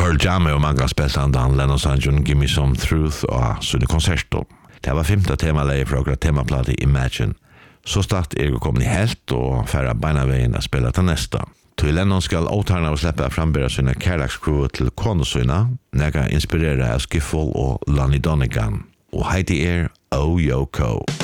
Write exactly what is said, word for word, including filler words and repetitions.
Pearl Jam og mange spelande han Lennon Sanjon Give Me Some Truth og sånne konserter. Det var femte temaleie fra akkurat temaplate Imagine. Så start er jeg kommet i helt og færre beina veien å spille til neste. Til Lennon skal åtarna å slippe frambere sine kærlagsskruve til konesøyna, nega inspirere av Skiffle og Lonnie Donegan. Og Heidi er O Yoko.